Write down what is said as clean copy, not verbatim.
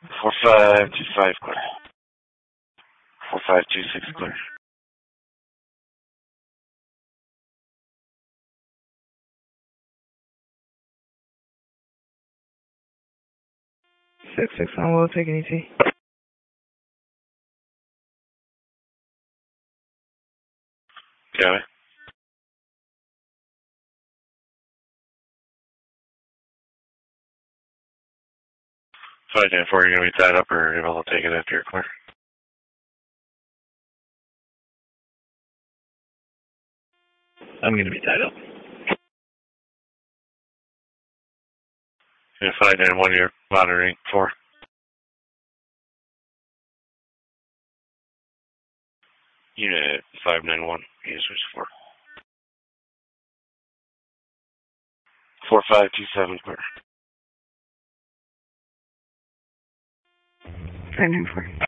4525 clear. 4526 clear. Six on will take an ET. Got it. 594, you're going to be tied up or you're able to take it after you're clear? I'm going to be tied up. Yeah, 591, you're monitoring 4. Unit 591, users 4. 4527 clear. 594.